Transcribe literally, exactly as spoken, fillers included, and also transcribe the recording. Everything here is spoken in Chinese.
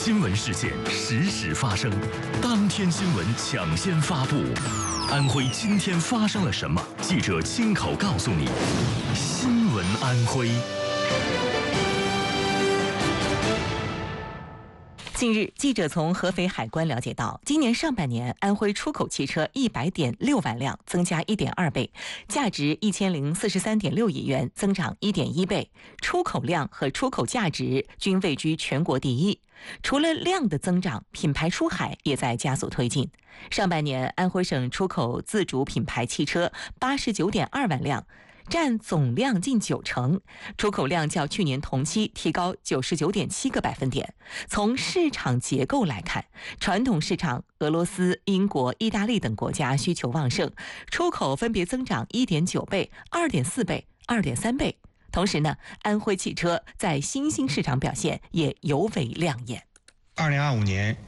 新闻事件实时发生，当天新闻抢先发布。安徽今天发生了什么？记者亲口告诉你。新闻安徽。 近日，记者从合肥海关了解到，今年上半年安徽出口汽车一百点六万辆，增加一点二倍，价值一千零四十三点六亿元，增长一点一倍，出口量和出口价值均位居全国第一。除了量的增长，品牌出海也在加速推进。上半年，安徽省出口自主品牌汽车八十九点二万辆。占总量近九成，出口量较去年同期提高九十九点七个百分点。从市场结构来看，传统市场俄罗斯、英国、意大利等国家需求旺盛，出口分别增长一点九倍、二点四倍、二点三倍。同时呢，安徽汽车在新兴市场表现也尤为亮眼。 二零二五年